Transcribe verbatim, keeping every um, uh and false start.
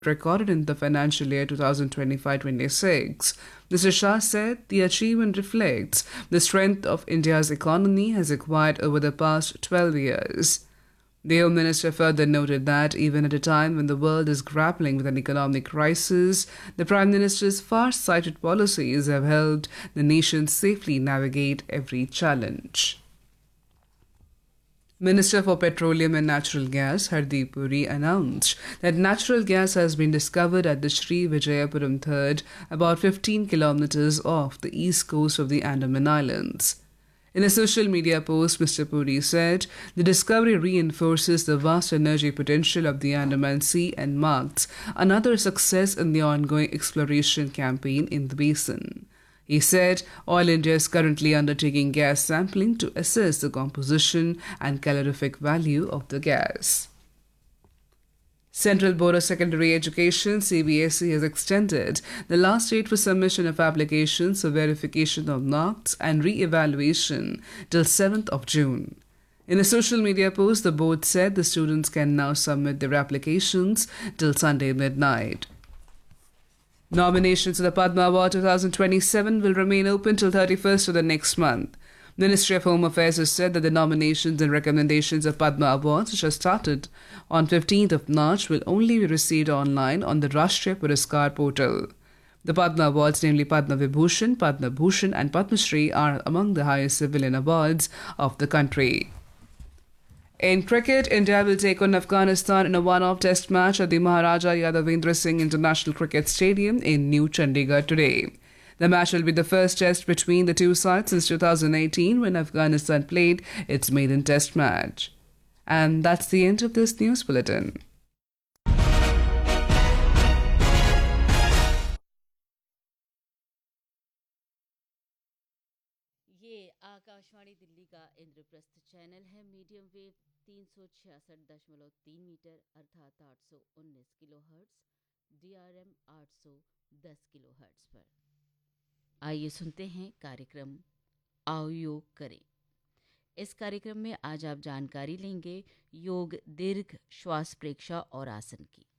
recorded in the financial year twenty twenty-five twenty-six. Mister Shah said the achievement reflects the strength of India's economy has acquired over the past twelve years. The Home Minister further noted that even at a time when the world is grappling with an economic crisis, the Prime Minister's far-sighted policies have helped the nation safely navigate every challenge. Minister for Petroleum and Natural Gas Hardeep Puri announced that natural gas has been discovered at the Sri Vijayapuram Third, about fifteen kilometers off the east coast of the Andaman Islands. In a social media post, Mister Puri said the discovery reinforces the vast energy potential of the Andaman Sea and marks another success in the ongoing exploration campaign in the basin. He said Oil India is currently undertaking gas sampling to assess the composition and calorific value of the gas. Central Board of Secondary Education C B S E has extended the last date for submission of applications for verification of marks and re-evaluation till seventh of June. In a social media post, the board said the students can now submit their applications till Sunday midnight. Nominations for the Padma Award twenty twenty-seven will remain open till thirty-first of the next month. Ministry of Home Affairs has said that the nominations and recommendations of Padma Awards, which have started on fifteenth of March, will only be received online on the Rashtriya Puraskar portal. The Padma Awards, namely Padma Vibhushan, Padma Bhushan and Padma Shri, are among the highest civilian awards of the country. In cricket, India will take on Afghanistan in a one-off test match at the Maharaja Yadavendra Singh International Cricket Stadium in New Chandigarh today. The match will be the first test between the two sides since two thousand eighteen, when Afghanistan played its maiden test match. And that's the end of this news bulletin. ये आकाशवाणी दिल्ली का Indraprastha channel है। Medium wave तीन सौ छियासठ दशमलव तीन metre अर्थात आठ सौ उन्नीस किलो हर्ट्स, डीआरएम आठ सौ दस किलो हर्ट्स पर। आइए सुनते हैं कार्यक्रम आओ योग करें। इस कार्यक्रम में आज आप जानकारी लेंगे योग दीर्घ श्वास प्रेक्षा और आसन की।